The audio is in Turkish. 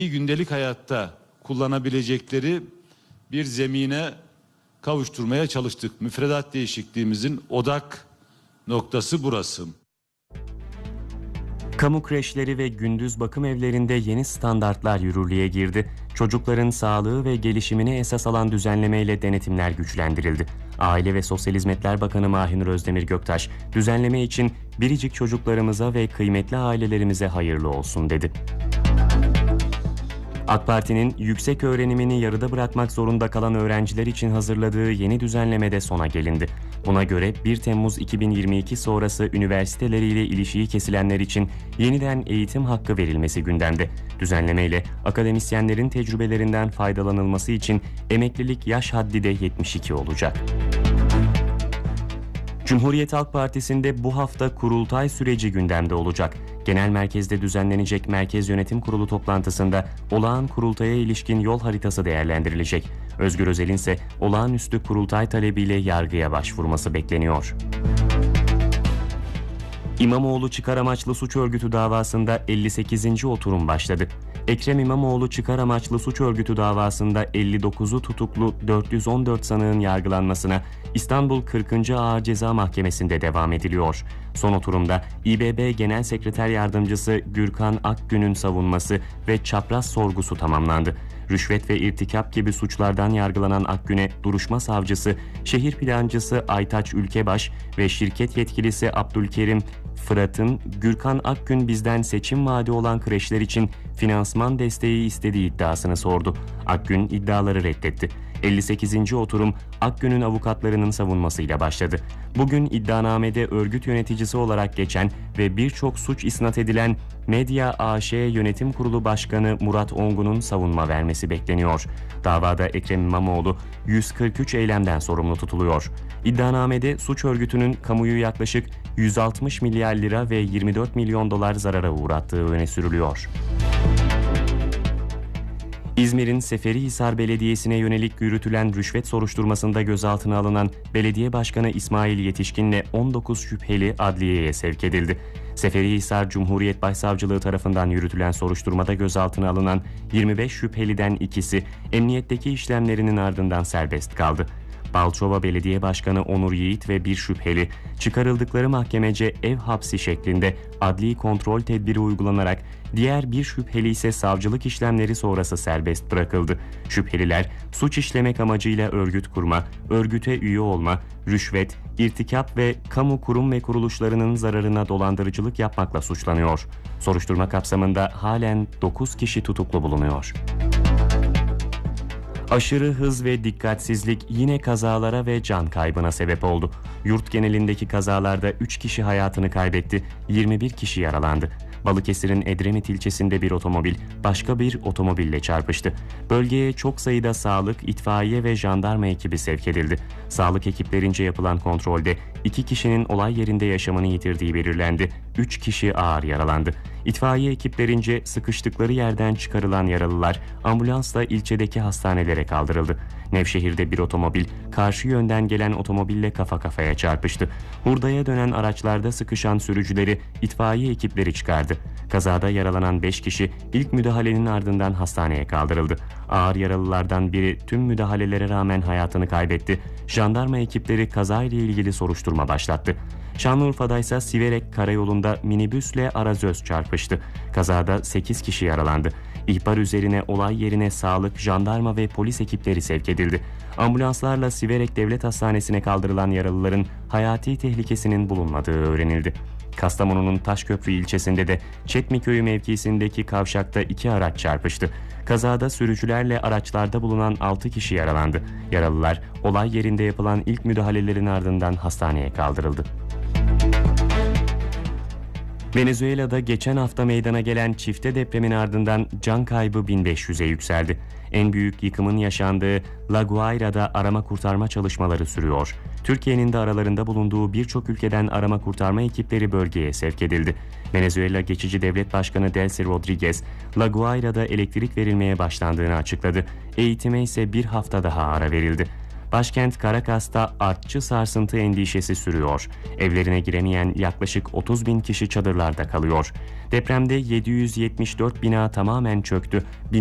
gündelik hayatta kullanabilecekleri bir zemine kavuşturmaya çalıştık. Müfredat değişikliğimizin odak noktası burası. Kamu kreşleri ve gündüz bakım evlerinde yeni standartlar yürürlüğe girdi. Çocukların sağlığı ve gelişimini esas alan düzenlemeyle denetimler güçlendirildi. Aile ve Sosyal Hizmetler Bakanı Mahinur Özdemir Göktaş, düzenleme için biricik çocuklarımıza ve kıymetli ailelerimize hayırlı olsun dedi. AK Parti'nin yüksek öğrenimini yarıda bırakmak zorunda kalan öğrenciler için hazırladığı yeni düzenlemede sona gelindi. Buna göre 1 Temmuz 2022 sonrası üniversiteleriyle ilişiği kesilenler için yeniden eğitim hakkı verilmesi gündemde. Düzenlemeyle akademisyenlerin tecrübelerinden faydalanılması için emeklilik yaş haddi de 72 olacak. Cumhuriyet Halk Partisi'nde bu hafta kurultay süreci gündemde olacak. Genel merkezde düzenlenecek Merkez Yönetim Kurulu toplantısında olağan kurultaya ilişkin yol haritası değerlendirilecek. Özgür Özel'in ise olağanüstü kurultay talebiyle yargıya başvurması bekleniyor. İmamoğlu çıkar amaçlı suç örgütü davasında 58. oturum başladı. Ekrem İmamoğlu çıkar amaçlı suç örgütü davasında 59'u tutuklu 414 sanığın yargılanmasına İstanbul 40. Ağır Ceza Mahkemesi'nde devam ediliyor. Son oturumda İBB Genel Sekreter Yardımcısı Gürkan Akgün'ün savunması ve çapraz sorgusu tamamlandı. Rüşvet ve irtikap gibi suçlardan yargılanan Akgün'e duruşma savcısı, şehir plancısı Aytaç Ülkebaş ve şirket yetkilisi Abdülkerim Fırat'ın Gürkan Akgün bizden seçim vaadi olan kreşler için finansman desteği istediği iddiasını sordu. Akgün iddiaları reddetti. 58. oturum Akgün'ün avukatlarının savunmasıyla başladı. Bugün iddianamede örgüt yöneticisi olarak geçen ve birçok suç isnat edilen Medya AŞ Yönetim Kurulu Başkanı Murat Ongun'un savunma vermesi bekleniyor. Davada Ekrem İmamoğlu 143 eylemden sorumlu tutuluyor. İddianamede suç örgütünün kamuyu yaklaşık 160 milyar lira ve 24 milyon dolar zarara uğrattığı öne sürülüyor. İzmir'in Seferihisar Belediyesi'ne yönelik yürütülen rüşvet soruşturmasında gözaltına alınan Belediye Başkanı İsmail Yetişkin'le 19 şüpheli adliyeye sevk edildi. Seferihisar Cumhuriyet Başsavcılığı tarafından yürütülen soruşturmada gözaltına alınan 25 şüpheliden ikisi emniyetteki işlemlerinin ardından serbest kaldı. Balçova Belediye Başkanı Onur Yiğit ve bir şüpheli çıkarıldıkları mahkemece ev hapsi şeklinde adli kontrol tedbiri uygulanarak diğer bir şüpheli ise savcılık işlemleri sonrası serbest bırakıldı. Şüpheliler suç işlemek amacıyla örgüt kurma, örgüte üye olma, rüşvet, irtikap ve kamu kurum ve kuruluşlarının zararına dolandırıcılık yapmakla suçlanıyor. Soruşturma kapsamında halen 9 kişi tutuklu bulunuyor. Aşırı hız ve dikkatsizlik yine kazalara ve can kaybına sebep oldu. Yurt genelindeki kazalarda 3 kişi hayatını kaybetti, 21 kişi yaralandı. Balıkesir'in Edremit ilçesinde bir otomobil başka bir otomobille çarpıştı. Bölgeye çok sayıda sağlık, itfaiye ve jandarma ekibi sevk edildi. Sağlık ekiplerince yapılan kontrolde 2 kişinin olay yerinde yaşamını yitirdiği belirlendi. 3 kişi ağır yaralandı. İtfaiye ekiplerince sıkıştıkları yerden çıkarılan yaralılar ambulansla ilçedeki hastanelere kaldırıldı. Nevşehir'de bir otomobil karşı yönden gelen otomobille kafa kafaya çarpıştı. Hurdaya dönen araçlarda sıkışan sürücüleri itfaiye ekipleri çıkardı. Kazada yaralanan 5 kişi ilk müdahalenin ardından hastaneye kaldırıldı. Ağır yaralılardan biri tüm müdahalelere rağmen hayatını kaybetti. Jandarma ekipleri kazayla ilgili soruşturma başlattı. Şanlıurfa'da ise Siverek Karayolu'nda minibüsle arazöz çarpıştı. Kazada 8 kişi yaralandı. İhbar üzerine olay yerine sağlık, jandarma ve polis ekipleri sevk edildi. Ambulanslarla Siverek Devlet Hastanesi'ne kaldırılan yaralıların hayati tehlikesinin bulunmadığı öğrenildi. Kastamonu'nun Taşköprü ilçesinde de Çetmiköy'ü mevkisindeki kavşakta 2 araç çarpıştı. Kazada sürücülerle araçlarda bulunan 6 kişi yaralandı. Yaralılar olay yerinde yapılan ilk müdahalelerin ardından hastaneye kaldırıldı. Venezuela'da geçen hafta meydana gelen çifte depremin ardından can kaybı 1500'e yükseldi. En büyük yıkımın yaşandığı La Guaira'da arama kurtarma çalışmaları sürüyor. Türkiye'nin de aralarında bulunduğu birçok ülkeden arama kurtarma ekipleri bölgeye sevk edildi. Venezuela Geçici Devlet Başkanı Delcy Rodriguez, La Guaira'da elektrik verilmeye başlandığını açıkladı. Eğitime ise bir hafta daha ara verildi. Başkent Caracas'ta artçı sarsıntı endişesi sürüyor. Evlerine giremeyen yaklaşık 30.000 kişi çadırlarda kalıyor. Depremde 774 bina tamamen çöktü.